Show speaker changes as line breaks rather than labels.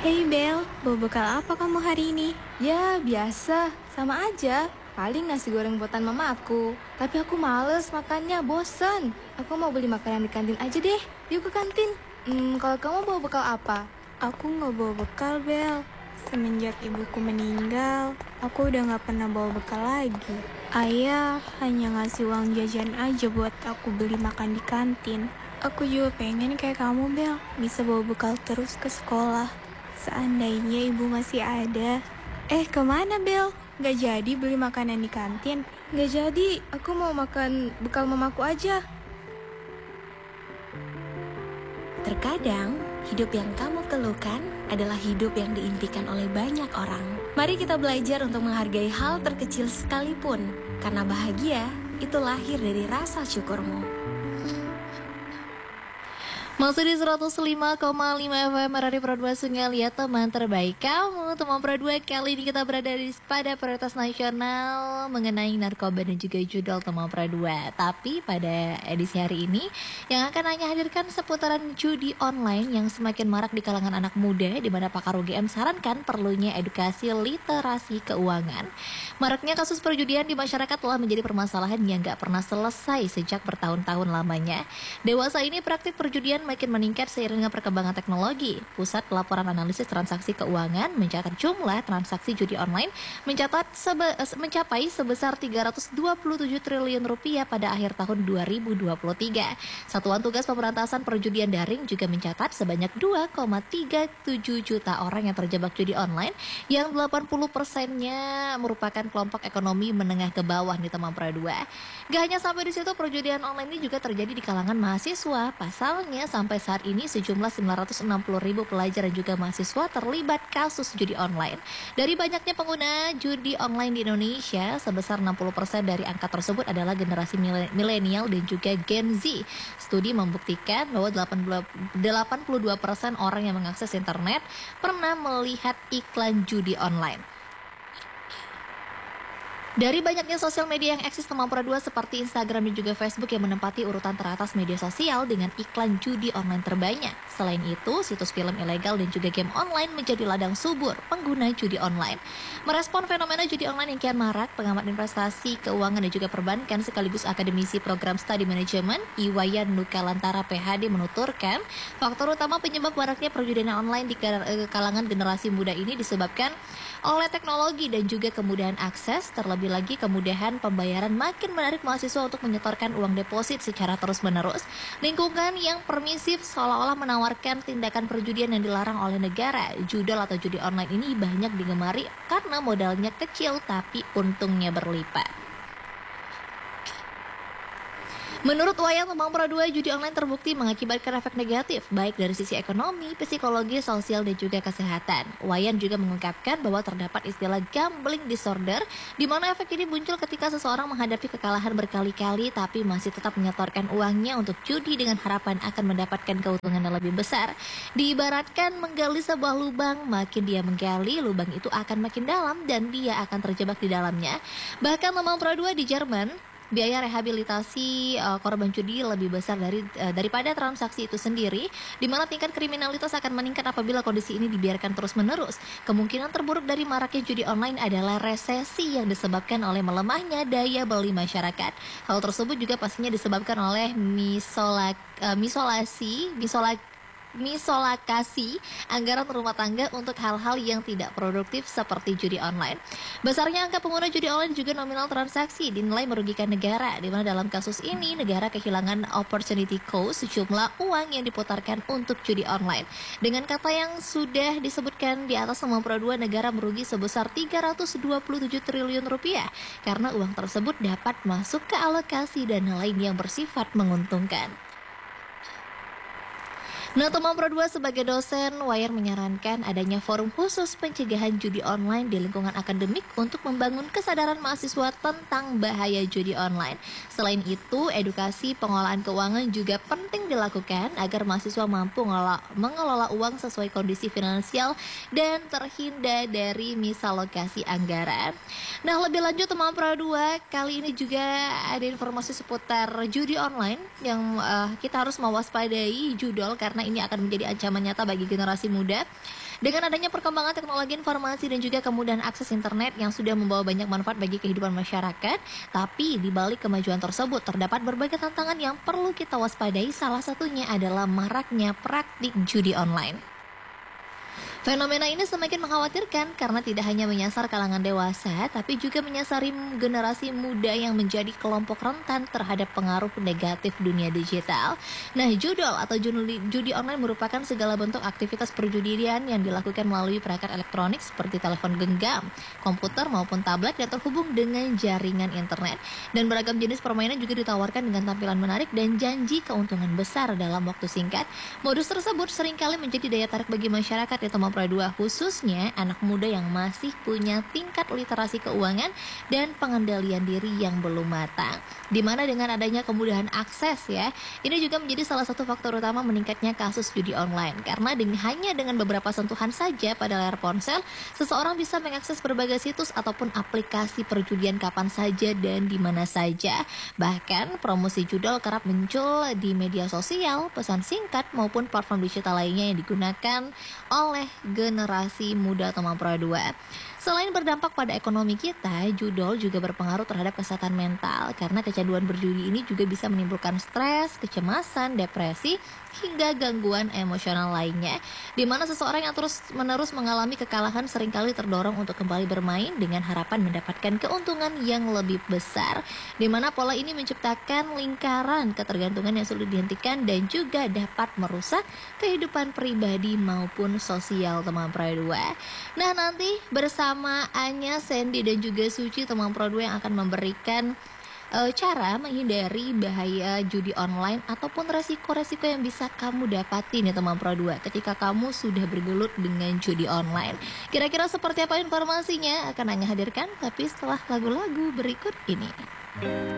Hey Bel, bawa bekal apa kamu hari ini?
Ya, biasa. Sama aja. Paling nasi goreng buatan mama aku. Tapi aku males makannya, bosen. Aku mau beli makanan di kantin aja deh. Yuk ke kantin. Kalau kamu bawa bekal apa?
Aku nggak bawa bekal Bel. Semenjak ibuku meninggal, aku udah nggak pernah bawa bekal lagi. Ayah hanya ngasih uang jajan aja buat aku beli makan di kantin. Aku juga pengen kayak kamu Bel, bisa bawa bekal terus ke sekolah. Seandainya ibu masih ada. Kemana Bel? Nggak jadi beli makanan di kantin?
Nggak jadi, aku mau makan bekal mamaku aja.
Terkadang, hidup yang kamu keluhkan adalah hidup yang diimpikan oleh banyak orang. Mari kita belajar untuk menghargai hal terkecil sekalipun, karena bahagia itu lahir dari rasa syukurmu. Masih di 105,5 FM Radio Pro 2 Sungai Liat, teman terbaik kamu. Teman Pro 2, kali ini kita berada pada prioritas nasional mengenai narkoba dan juga judul teman Pro 2. Tapi pada edisi hari ini yang akan hanya hadirkan seputaran judi online yang semakin marak di kalangan anak muda, di mana pakar UGM sarankan perlunya edukasi literasi keuangan. Maraknya kasus perjudian di masyarakat telah menjadi permasalahan yang gak pernah selesai sejak bertahun-tahun lamanya. Dewasa ini praktik perjudian makin meningkat seiring dengan perkembangan teknologi. Pusat Pelaporan Analisis Transaksi Keuangan mencatat jumlah transaksi judi online mencapai sebesar 327 triliun rupiah pada akhir tahun 2023. Satuan Tugas Pemberantasan Perjudian Daring juga mencatat sebanyak 2,37 juta orang yang terjebak judi online, yang 80%-nya merupakan kelompok ekonomi menengah ke bawah di teman Pro 2. Gak hanya sampai di situ, perjudian online ini juga terjadi di kalangan mahasiswa. Pasalnya, sampai saat ini sejumlah 960.000 pelajar dan juga mahasiswa terlibat kasus judi online. Dari banyaknya pengguna judi online di Indonesia, sebesar 60% dari angka tersebut adalah generasi milenial dan juga Gen Z. Studi membuktikan bahwa 82% orang yang mengakses internet pernah melihat iklan judi online. Dari banyaknya sosial media yang eksis teman Pro 2 seperti Instagram dan juga Facebook yang menempati urutan teratas media sosial dengan iklan judi online terbanyak. Selain itu, situs film ilegal dan juga game online menjadi ladang subur pengguna judi online. Merespon fenomena judi online yang kian marak, pengamat investasi, keuangan dan juga perbankan sekaligus akademisi program studi manajemen Iwayan Nukalantara PhD menuturkan, faktor utama penyebab maraknya perjudian online di kalangan generasi muda ini disebabkan oleh teknologi dan juga kemudahan akses, terlebih lagi kemudahan pembayaran makin menarik mahasiswa untuk menyetorkan uang deposit secara terus-menerus. Lingkungan yang permisif seolah-olah menawarkan tindakan perjudian yang dilarang oleh negara. Judul atau judi online ini banyak digemari karena modalnya kecil tapi untungnya berlipat. Menurut Wayan Teman Pro 2, judi online terbukti mengakibatkan efek negatif, baik dari sisi ekonomi, psikologi, sosial, dan juga kesehatan. Wayan juga mengungkapkan bahwa terdapat istilah gambling disorder, di mana efek ini muncul ketika seseorang menghadapi kekalahan berkali-kali, tapi masih tetap menyetorkan uangnya untuk judi dengan harapan akan mendapatkan keuntungan yang lebih besar. Diibaratkan menggali sebuah lubang, makin dia menggali, lubang itu akan makin dalam, dan dia akan terjebak di dalamnya. Bahkan Teman Pro 2 di Jerman, biaya rehabilitasi korban judi lebih besar daripada transaksi itu sendiri, di mana tingkat kriminalitas akan meningkat apabila kondisi ini dibiarkan terus-menerus. Kemungkinan terburuk dari maraknya judi online adalah resesi yang disebabkan oleh melemahnya daya beli masyarakat. Hal tersebut juga pastinya disebabkan oleh misolakasi anggaran rumah tangga untuk hal-hal yang tidak produktif seperti judi online. Besarnya angka pengguna judi online juga nominal transaksi dinilai merugikan negara, di mana dalam kasus ini negara kehilangan opportunity cost sejumlah uang yang diputarkan untuk judi online. Dengan kata yang sudah disebutkan di atas, Teman Pro 2, negara merugi sebesar 327 triliun rupiah karena uang tersebut dapat masuk ke alokasi dana lain yang bersifat menguntungkan. Nah, Teman Pro 2 sebagai dosen, Wayan menyarankan adanya forum khusus pencegahan judi online di lingkungan akademik untuk membangun kesadaran mahasiswa tentang bahaya judi online. Selain itu, edukasi pengelolaan keuangan juga penting dilakukan agar mahasiswa mampu mengelola uang sesuai kondisi finansial dan terhindar dari misalokasi anggaran. Nah, lebih lanjut Teman Pro 2, kali ini juga ada informasi seputar judi online yang kita harus mewaspadai judul karena karena ini akan menjadi ancaman nyata bagi generasi muda. Dengan adanya perkembangan teknologi informasi dan juga kemudahan akses internet yang sudah membawa banyak manfaat bagi kehidupan masyarakat, tapi di balik kemajuan tersebut terdapat berbagai tantangan yang perlu kita waspadai. Salah satunya adalah maraknya praktik judi online. Fenomena ini semakin mengkhawatirkan karena tidak hanya menyasar kalangan dewasa, tapi juga menyasari generasi muda yang menjadi kelompok rentan terhadap pengaruh negatif dunia digital. Nah, judol atau judi online merupakan segala bentuk aktivitas perjudian yang dilakukan melalui perangkat elektronik seperti telepon genggam, komputer maupun tablet yang terhubung dengan jaringan internet. Dan beragam jenis permainan juga ditawarkan dengan tampilan menarik dan janji keuntungan besar dalam waktu singkat. Modus tersebut seringkali menjadi daya tarik bagi masyarakat di Tomang Pro 2, khususnya anak muda yang masih punya tingkat literasi keuangan dan pengendalian diri yang belum matang. Dimana dengan adanya kemudahan akses ya, ini juga menjadi salah satu faktor utama meningkatnya kasus judi online. Karena hanya dengan beberapa sentuhan saja pada layar ponsel, seseorang bisa mengakses berbagai situs ataupun aplikasi perjudian kapan saja dan di mana saja. Bahkan promosi judol kerap muncul di media sosial, pesan singkat maupun platform digital lainnya yang digunakan oleh generasi muda Tomang Pro 2. Selain berdampak pada ekonomi kita, judol juga berpengaruh terhadap kesehatan mental karena kecanduan berjudi ini juga bisa menimbulkan stres, kecemasan, depresi, hingga gangguan emosional lainnya, di mana seseorang yang terus-menerus mengalami kekalahan seringkali terdorong untuk kembali bermain dengan harapan mendapatkan keuntungan yang lebih besar, di mana pola ini menciptakan lingkaran ketergantungan yang sulit dihentikan dan juga dapat merusak kehidupan pribadi maupun sosial Tomang Pro 2. Nah, nanti bersama Anya, Sandy dan juga Suci Tomang Pro 2 yang akan memberikan cara menghindari bahaya judi online ataupun resiko-resiko yang bisa kamu dapati nih teman Pro 2 ketika kamu sudah bergelut dengan judi online. Kira-kira seperti apa informasinya akan Anya hadirkan, tapi setelah lagu-lagu berikut ini.